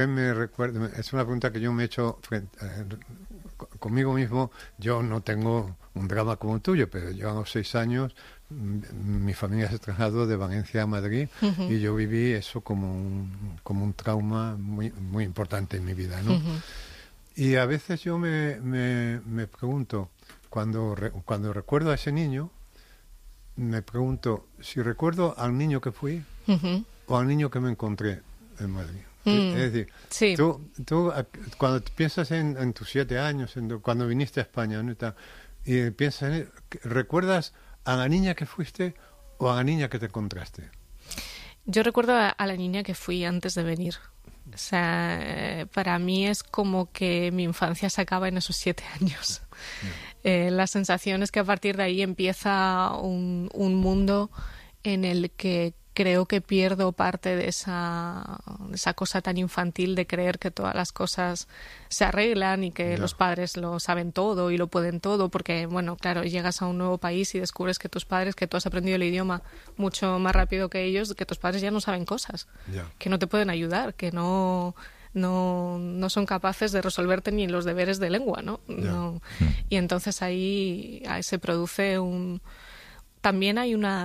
Es una pregunta que yo me he hecho conmigo mismo. Yo no tengo un drama como el tuyo, pero llevamos 6 años. Mi familia se trasladó de Valencia a Madrid y yo viví eso como un trauma muy, muy importante en mi vida, ¿no? Y a veces yo me pregunto, cuando recuerdo a ese niño, me pregunto si recuerdo al niño que fui o al niño que me encontré en Madrid. Es decir, sí. tú cuando piensas en tus 7 años, cuando viniste a España, ¿no? Y piensas en ¿recuerdas a la niña que fuiste o a la niña que te encontraste? Yo recuerdo a la niña que fui antes de venir. O sea, para mí es como que mi infancia se acaba en esos 7 años. La sensación es que a partir de ahí empieza un mundo en el que creo que pierdo parte de esa cosa tan infantil de creer que todas las cosas se arreglan y que los padres lo saben todo y lo pueden todo, porque, bueno, claro, llegas a un nuevo país y descubres que tus padres, que tú has aprendido el idioma mucho más rápido que ellos, que tus padres ya no saben cosas, que no te pueden ayudar, que no son capaces de resolverte ni los deberes de lengua, ¿no? Y entonces ahí se produce también hay una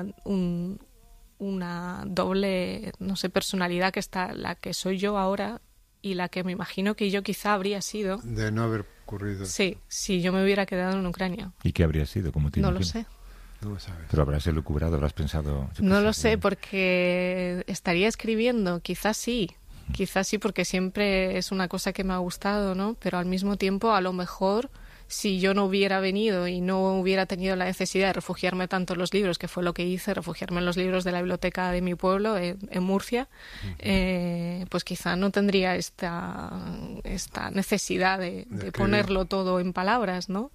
doble, no sé, personalidad, que está la que soy yo ahora y la que me imagino que yo quizá habría sido. De no haber ocurrido. Sí, si yo me hubiera quedado en Ucrania. ¿Y qué habría sido? ¿Cómo te No imaginas? lo sé. No lo sabes. Pero habrás elucubrado, habrás pensado... No lo sé, porque estaría escribiendo, quizás sí, porque siempre es una cosa que me ha gustado, ¿no? Pero al mismo tiempo, a lo mejor, si yo no hubiera venido y no hubiera tenido la necesidad de refugiarme tanto en los libros, que fue lo que hice, refugiarme en los libros de la biblioteca de mi pueblo, en Murcia, pues quizá no tendría esta necesidad de ponerlo todo en palabras, ¿no?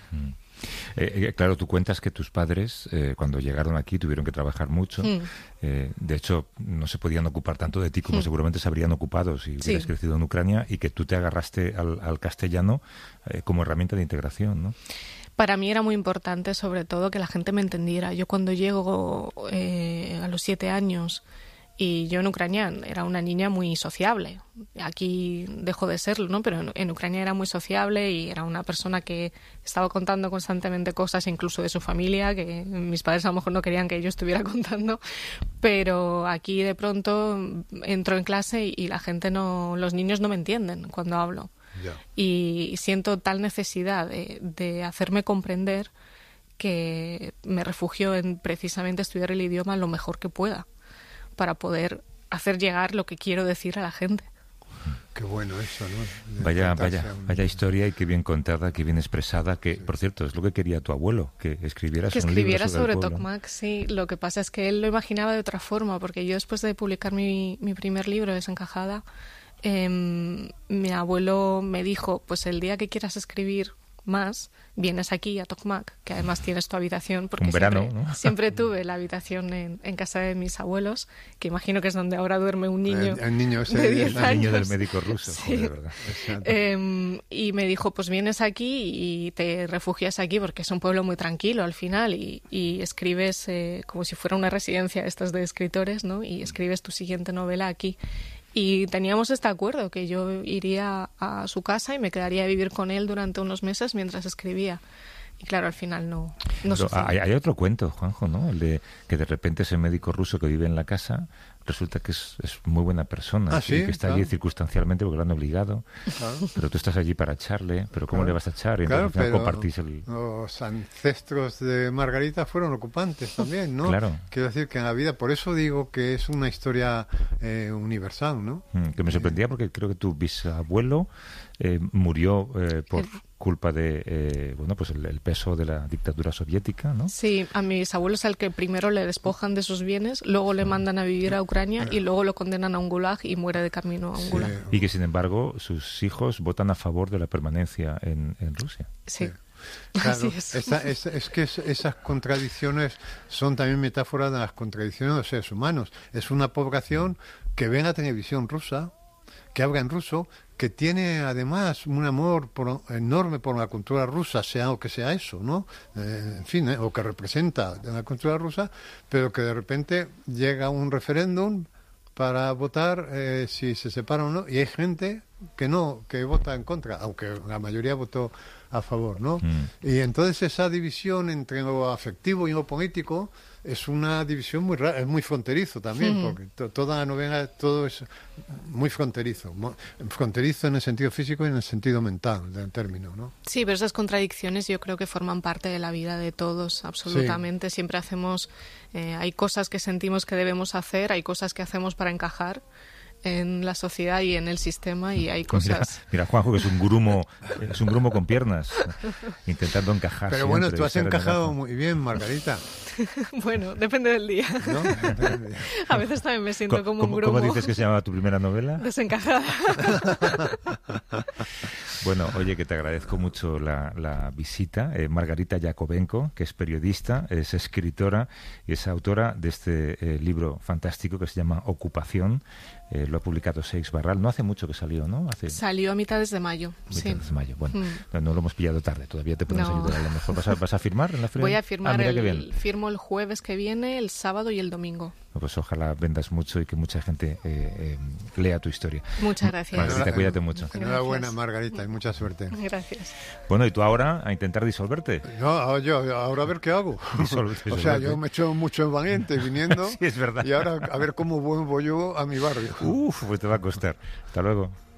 Claro, tú cuentas que tus padres, cuando llegaron aquí, tuvieron que trabajar mucho. De hecho, no se podían ocupar tanto de ti como seguramente se habrían ocupado si hubieras crecido en Ucrania, y que tú te agarraste al castellano como herramienta de integración, ¿no? Para mí era muy importante, sobre todo, que la gente me entendiera. Yo cuando llego a los 7 años... Y yo en Ucrania era una niña muy sociable. Aquí dejo de serlo, ¿no? Pero en Ucrania era muy sociable y era una persona que estaba contando constantemente cosas, incluso de su familia, que mis padres a lo mejor no querían que yo estuviera contando. Pero aquí de pronto entro en clase y la gente los niños no me entienden cuando hablo. Y siento tal necesidad de hacerme comprender que me refugio en precisamente estudiar el idioma lo mejor que pueda, para poder hacer llegar lo que quiero decir a la gente. Qué bueno eso, ¿no? Vaya historia, y qué bien contada, qué bien expresada, que, por cierto, es lo que quería tu abuelo, que escribieras un libro sobre Tokmak, sí. Lo que pasa es que él lo imaginaba de otra forma, porque yo, después de publicar mi primer libro, Desencajada, mi abuelo me dijo, pues el día que quieras escribir más, vienes aquí a Tokmak, que además tienes tu habitación, porque un verano, ¿no? Siempre tuve la habitación en casa de mis abuelos, que imagino que es donde ahora duerme un niño, el niño de 10 años. El niño del médico ruso, sí. Joder, ¿verdad? Y me dijo, pues vienes aquí y te refugias aquí, porque es un pueblo muy tranquilo al final, y escribes como si fuera una residencia estas de escritores, ¿no? Y escribes tu siguiente novela aquí. Y teníamos este acuerdo, que yo iría a su casa y me quedaría a vivir con él durante unos meses mientras escribía. Y claro, al final no sucedió. Hay otro cuento, Juanjo, ¿no? El de que de repente ese médico ruso que vive en la casa resulta que es muy buena persona, ¿sí? Que está allí circunstancialmente porque lo han obligado, pero tú estás allí para echarle, pero ¿cómo le vas a echar? Y entonces al final compartís los ancestros de Margarita fueron ocupantes también, ¿no? Claro. Quiero decir que en la vida, por eso digo que es una historia universal, ¿no? Que me sorprendía porque creo que tu bisabuelo murió por culpa de pues el peso de la dictadura soviética, ¿no? Sí, a mi bisabuelo es al que primero le despojan de sus bienes, luego le mandan a vivir a Ucrania y luego lo condenan a un gulag y muere de camino a un gulag. Y que, sin embargo, sus hijos votan a favor de la permanencia en Rusia. Sí. Claro, es que esas contradicciones son también metáforas de las contradicciones de los seres humanos. Es una población que ve la televisión rusa, que habla en ruso, que tiene además un amor enorme por la cultura rusa, sea lo que sea eso, ¿no? En fin, o que representa la cultura rusa, pero que de repente llega un referéndum para votar si se separa o no, y hay gente que no, que vota en contra, aunque la mayoría votó a favor, ¿no? Y entonces esa división entre lo afectivo y lo político es una división muy rara, es muy fronterizo también, porque toda la novela, todo es muy fronterizo en el sentido físico y en el sentido mental del término, ¿no? Sí, pero esas contradicciones yo creo que forman parte de la vida de todos, absolutamente. Sí. Siempre hacemos, hay cosas que sentimos que debemos hacer, hay cosas que hacemos para encajar en la sociedad y en el sistema, y hay cosas... Mira Juanjo, que es un grumo con piernas, intentando encajar. Pero bueno, tú has encajado muy bien, Margarita. Bueno, depende del día. ¿No? A veces también me siento como un grumo. ¿Cómo dices que se llama tu primera novela? Desencajada. Bueno, oye, que te agradezco mucho la visita. Margarita Yakovenko, que es periodista, es escritora y es autora de este libro fantástico que se llama Ocupación. Lo ha publicado Seix Barral. No hace mucho que salió, ¿no? Salió a mitades de mayo. Mitades de mayo. Bueno, no lo hemos pillado tarde. Todavía te podemos ayudar a lo mejor. ¿Vas a firmar en la feria? Voy a firmar. Firmo el jueves que viene, el sábado y el domingo. Pues ojalá vendas mucho y que mucha gente lea tu historia. Muchas gracias. Margarita, cuídate mucho. Enhorabuena, Margarita, y mucha suerte. Gracias. Bueno, ¿y tú ahora a intentar disolverte? No, ahora a ver qué hago. Disolverte. O sea, yo me he hecho mucho valiente viniendo. Sí, es verdad. Y ahora a ver cómo vuelvo yo a mi barrio. Pues te va a costar. Hasta luego.